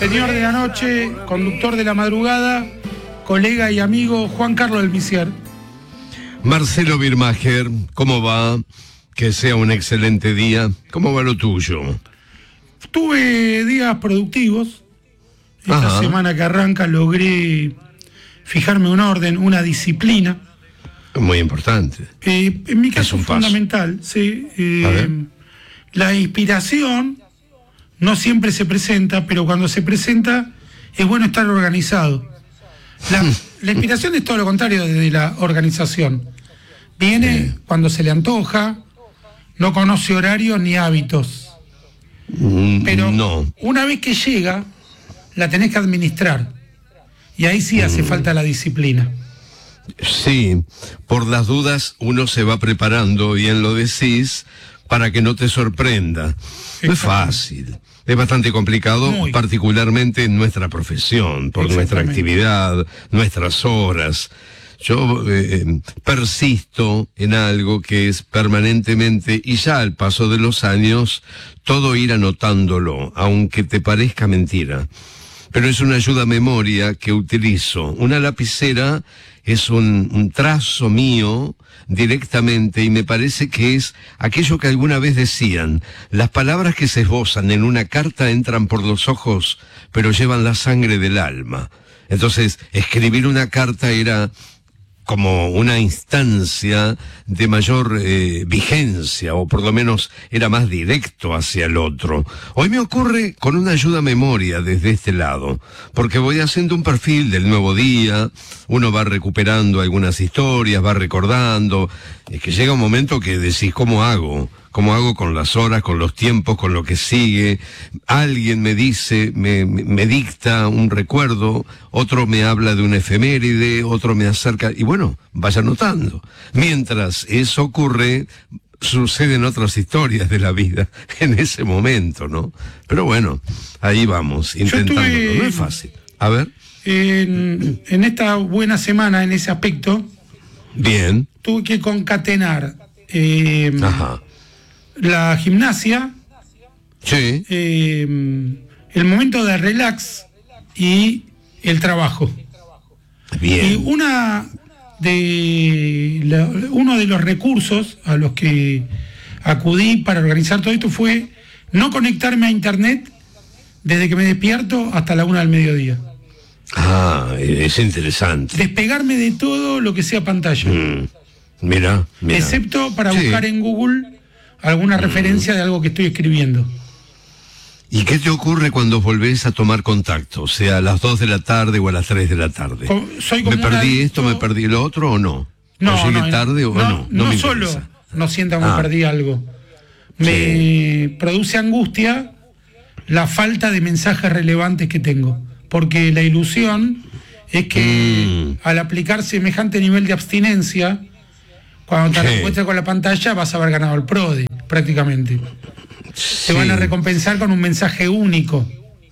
señor de la noche, conductor de la madrugada, colega y amigo Juan Carlos del Visier. Marcelo Birmacher, ¿cómo va? Que sea un excelente día. ¿Cómo va lo tuyo? Tuve días productivos. Esta semana que arranca logré fijarme un orden, una disciplina. Muy importante. En mi caso es fundamental. Sí, la inspiración no siempre se presenta, pero cuando se presenta es bueno estar organizado. La inspiración es todo lo contrario de la organización. Viene cuando se le antoja, no conoce horarios ni hábitos. Pero una vez que llega, la tenés que administrar. Y ahí sí hace falta la disciplina. Sí, por las dudas uno se va preparando, bien lo decís, para que no te sorprenda. No es fácil. Es bastante complicado, particularmente en nuestra profesión, por nuestra actividad, nuestras horas. Yo persisto en algo que es permanentemente, y ya al paso de los años, todo ir anotándolo, aunque te parezca mentira. Pero es una ayuda a memoria que utilizo. Una lapicera es un trazo mío directamente, y me parece que es aquello que alguna vez decían: las palabras que se esbozan en una carta entran por los ojos, pero llevan la sangre del alma. Entonces, escribir una carta era como una instancia de mayor vigencia, o por lo menos era más directo hacia el otro. Hoy me ocurre con una ayuda a memoria desde este lado, porque voy haciendo un perfil del nuevo día, uno va recuperando algunas historias, va recordando, es que llega un momento que decís, ¿cómo hago? ¿Cómo hago con las horas, con los tiempos, con lo que sigue? Alguien me dice, me dicta un recuerdo, otro me habla de una efeméride, otro me acerca, y bueno, vaya notando. Mientras eso ocurre, suceden otras historias de la vida en ese momento, ¿no? Pero bueno, ahí vamos, intentándolo. No es fácil. A ver. En esta buena semana, en ese aspecto, bien, tuve que concatenar la gimnasia, el momento de relax y el trabajo. Bien. Y uno de los recursos a los que acudí para organizar todo esto fue no conectarme a internet desde que me despierto hasta la 1 del mediodía. Es interesante. Despegarme de todo lo que sea pantalla. Mira. Excepto para buscar en Google alguna referencia de algo que estoy escribiendo. ¿Y qué te ocurre cuando volvés a tomar contacto? O sea, a las 2 de la tarde o a las 3 de la tarde. ¿Me perdí esto, me perdí lo otro o no? ¿O llegué tarde o no? No me solo no sienta que me perdí algo. Me produce angustia la falta de mensajes relevantes que tengo. Porque la ilusión es que al aplicar semejante nivel de abstinencia, cuando te encuentres con la pantalla vas a haber ganado el PRODE, prácticamente. Te van a recompensar con un mensaje único.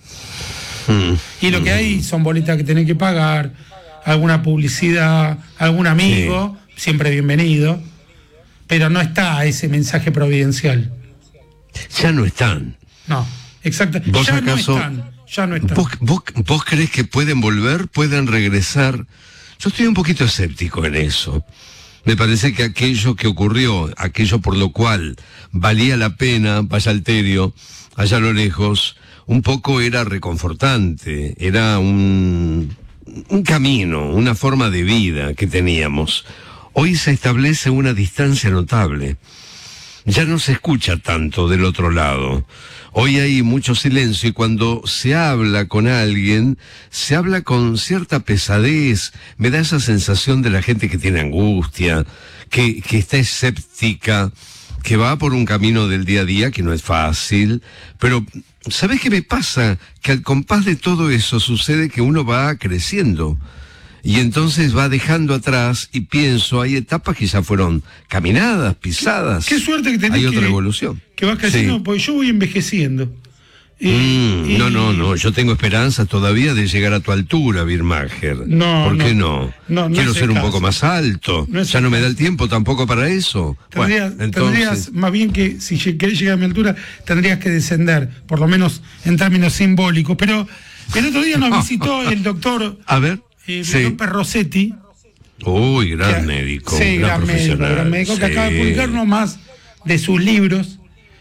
Y lo que hay son boletas que tenés que pagar, alguna publicidad, algún amigo, siempre bienvenido, pero no está ese mensaje providencial. Ya no están. No, exacto. ¿Vos ya acaso, ya no están. ¿Vos creés que pueden volver, pueden regresar? Yo estoy un poquito escéptico en eso. Me parece que aquello que ocurrió, aquello por lo cual valía la pena, vaya alterio, allá a lo lejos, un poco era reconfortante, era un camino, una forma de vida que teníamos. Hoy se establece una distancia notable. Ya no se escucha tanto del otro lado. Hoy hay mucho silencio, y cuando se habla con alguien, se habla con cierta pesadez. Me da esa sensación de la gente que tiene angustia, que está escéptica, que va por un camino del día a día que no es fácil. Pero, ¿sabés qué me pasa? Que al compás de todo eso sucede que uno va creciendo. Y entonces va dejando atrás, y pienso, hay etapas que ya fueron caminadas, pisadas. Qué suerte que tenés. Hay otra evolución. Que vas creciendo, porque yo voy envejeciendo. No, yo tengo esperanza todavía de llegar a tu altura, Birmacher. ¿Por qué no? Quiero ser un poco más alto. Ya no me da el tiempo tampoco para eso. Tendrías, más bien que si querés llegar a mi altura, tendrías que descender, por lo menos en términos simbólicos. Pero El otro día nos visitó el doctor A ver. López Rossetti. Uy, gran médico. Sí, gran médico, que acaba de publicar uno más de sus libros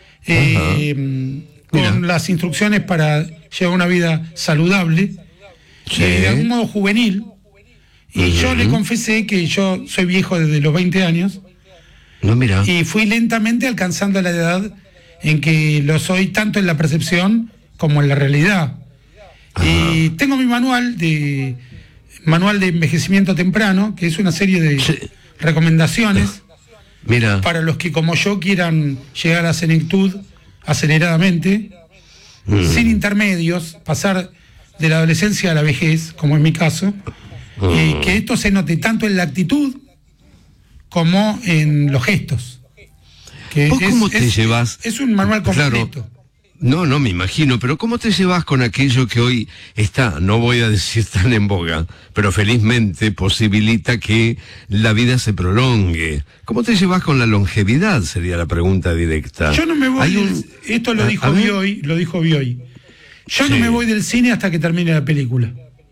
con las instrucciones para llevar una vida saludable, de algún modo juvenil. Y yo le confesé que yo soy viejo desde los 20 años. No, mira. Y fui lentamente alcanzando la edad en que lo soy tanto en la percepción como en la realidad. Y tengo mi manual de envejecimiento temprano, que es una serie de recomendaciones para los que como yo quieran llegar a la senectud aceleradamente, sin intermedios, pasar de la adolescencia a la vejez, como en mi caso, que esto se note tanto en la actitud como en los gestos. ¿Vos cómo te llevas? Es un manual completo. Claro. No, me imagino, pero ¿cómo te llevas con aquello que hoy está, no voy a decir tan en boga, pero felizmente posibilita que la vida se prolongue? ¿Cómo te llevas con la longevidad? Sería la pregunta directa. Yo no me voy, esto lo dijo Bioy. Yo no me voy del cine hasta que termine la película.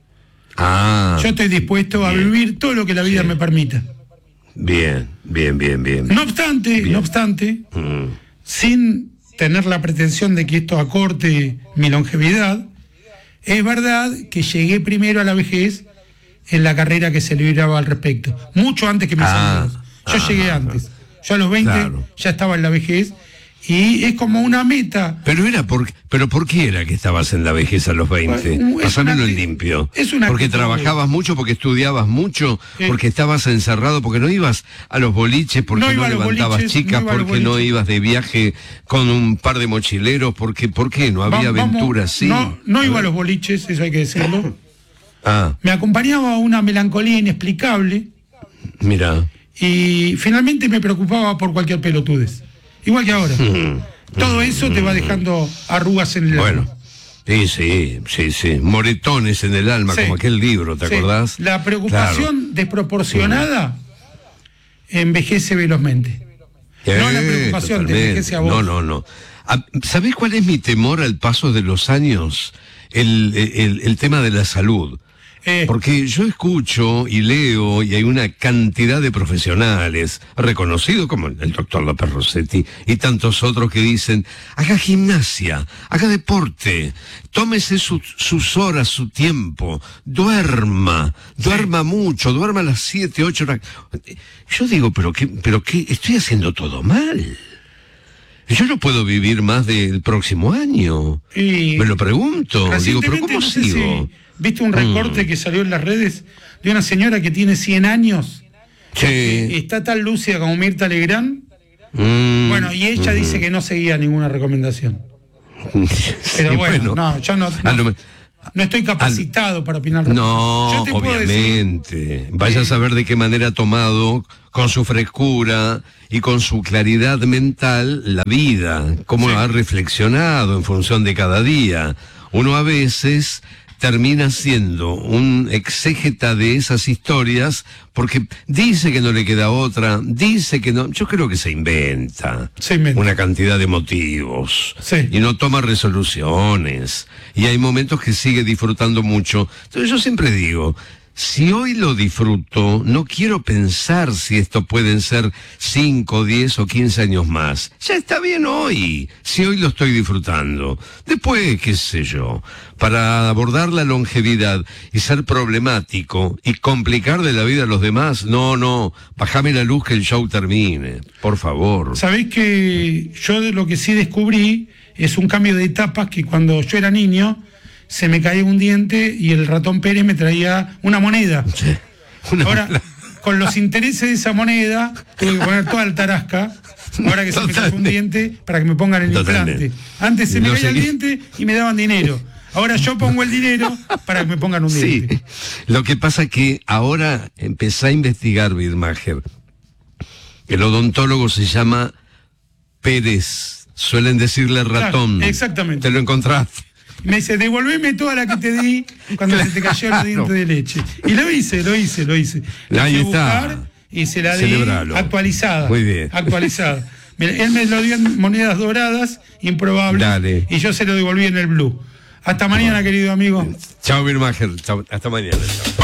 Yo estoy dispuesto a vivir todo lo que la vida me permita. Bien. No obstante, sin tener la pretensión de que esto acorte mi longevidad, es verdad que llegué primero a la vejez en la carrera que se libraba al respecto, mucho antes que mis amigos. Yo llegué antes. Yo a los 20 ya estaba en la vejez, y es como una meta. Pero ¿por qué era que estabas en la vejez a los 20? Pásamelo en limpio. Porque trabajabas mucho, porque estudiabas mucho, porque estabas encerrado, porque no ibas a los boliches, porque no levantabas chicas, porque no ibas de viaje con un par de mochileros, ¿por qué? No había aventuras, sí. No iba a los boliches, eso hay que decirlo. Me acompañaba una melancolía inexplicable. Mira. Y finalmente me preocupaba por cualquier pelotudez. Igual que ahora. Todo eso te va dejando arrugas en el alma. Sí. Moretones en el alma, como aquel libro, ¿te acordás? La preocupación desproporcionada envejece velozmente. No la preocupación te envejece a vos. No. ¿Sabés cuál es mi temor al paso de los años? El tema de la salud. Porque yo escucho y leo y hay una cantidad de profesionales reconocidos como el doctor López Rossetti y tantos otros que dicen: haga gimnasia, haga deporte, tómese sus horas, su tiempo, duerma mucho, duerma las 7, 8 horas. Yo digo, pero qué estoy haciendo todo mal. Yo no puedo vivir más del próximo año. Me lo pregunto. Digo, pero ¿cómo sigo? ¿Viste un recorte que salió en las redes de una señora que tiene 100 años? Está tan lúcida como Mirta Legrand. Bueno, y ella dice que no seguía ninguna recomendación. Pero bueno, yo no estoy capacitado para opinar. No, obviamente. Vaya a saber de qué manera ha tomado, con su frescura y con su claridad mental, la vida, cómo ha reflexionado en función de cada día. Uno a veces termina siendo un exégeta de esas historias porque dice que no le queda otra, dice que no, yo creo que se inventa una cantidad de motivos y no toma resoluciones y hay momentos que sigue disfrutando mucho. Entonces yo siempre digo, si hoy lo disfruto, no quiero pensar si esto pueden ser 5, 10 o 15 años más. Ya está bien hoy, si hoy lo estoy disfrutando. Después, qué sé yo, para abordar la longevidad y ser problemático y complicar de la vida a los demás, no, bajame la luz que el show termine, por favor. Sabés que yo de lo que sí descubrí es un cambio de etapas que cuando yo era niño se me caía un diente y el ratón Pérez me traía una moneda. Ahora, con los intereses de esa moneda, tuve que poner toda la tarasca, ahora que se me cayó un diente, para que me pongan el implante. Antes se me caía el diente y me daban dinero. Ahora yo pongo el dinero para que me pongan un diente. Lo que pasa es que ahora empecé a investigar, Birmacher. El odontólogo se llama Pérez. Suelen decirle ratón. Claro, exactamente. Te lo encontraste. Me dice, devolveme toda la que te di cuando se te cayó el diente de leche. Y lo hice. La Ahí fui a está. buscar y se la di actualizada. Muy bien. Actualizada. Mira, él me lo dio en monedas doradas, improbable. Dale. Y yo se lo devolví en el blue. Hasta mañana, querido amigo. Chao, Birmacher. Hasta mañana. Chao.